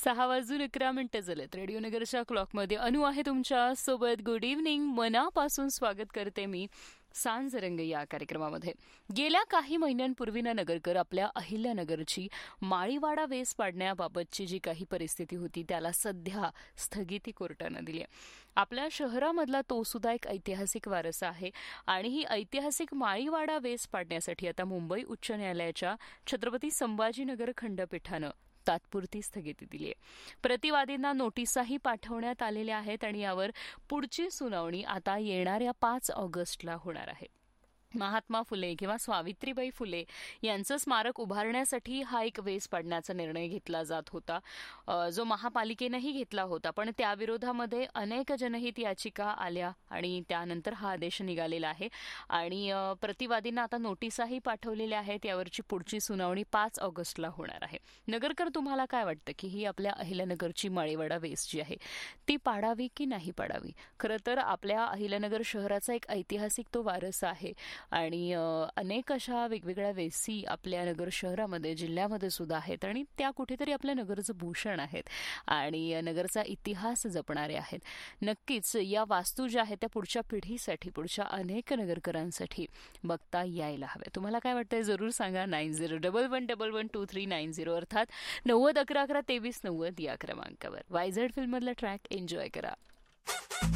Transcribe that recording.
6:11 झालेत. रेडिओ नगरच्या क्लॉकमध्ये अनु आहे तुमच्या सोबत. Good evening. मनापासून स्वागत करते मी सांजरंग या कार्यक्रमामध्ये. गेल्या काही महिन्यांपूर्वीनं नगरकर आपल्या अहिल्यानगरची माळीवाडा वेस पाडण्याबाबतची जी काही परिस्थिती होती त्याला सध्या स्थगिती कोर्टानं दिली आहे. आपल्या शहरामधला तो सुद्धा एक ऐतिहासिक वारसा आहे आणि ही ऐतिहासिक माळीवाडा वेस पाडण्यासाठी आता मुंबई उच्च न्यायालयाच्या छत्रपती संभाजीनगर खंडपीठानं तात्पुरती स्थगिती दिली आहे. प्रतिवादींना नोटीसाही पाठवण्यात आलेल्या आहेत आणि यावर पुढची सुनावणी आता येणाऱ्या 5 ऑगस्टला होणार आहे. महात्मा फुले किंवा सावित्रीबाई फुले यांचं स्मारक उभारण्यासाठी हा एक वेस पाडण्याचा निर्णय घेतला जात होता, जो महापालिकेनंही घेतला होता. पण त्याविरोधामध्ये अनेक जनहित याचिका आल्या आणि त्यानंतर हा आदेश निघालेला आहे आणि प्रतिवादींना आता नोटीसाही पाठवलेल्या आहेत. यावरची पुढची सुनावणी 5 ऑगस्टला होणार आहे. नगरकर, तुम्हाला काय वाटतं की ही आपल्या अहिल्यानगरची माळीवाडा वेस जी आहे ती पाडावी की नाही पाडावी? खरं तर आपल्या अहिल्यानगर शहराचा एक ऐतिहासिक तो वारसा आहे आणि अनेक अशा वेगवेगळ्या वेसी आपल्या नगर शहरामध्ये, जिल्ह्यामध्ये सुद्धा आहेत आणि त्या कुठेतरी आपल्या नगरचं भूषण आहेत आणि नगरचा इतिहास जपणारे आहेत. नक्कीच या वास्तू ज्या आहेत त्या पुढच्या पिढीसाठी, पुढच्या अनेक नगरकरांसाठी बघता यायला हव्या. तुम्हाला काय वाटतंय जरूर सांगा. 9011112390 अर्थात 90 11 11 23 90 या क्रमांकावर. YZ फिल्ममधला ट्रॅक एन्जॉय करा.